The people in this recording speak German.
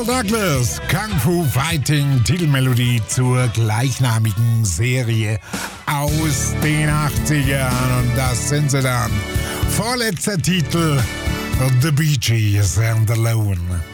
Michael Douglas, Kung Fu Fighting, Titelmelodie zur gleichnamigen Serie aus den 80ern. Und das sind sie dann. Vorletzter Titel, The Bee Gees and Alone.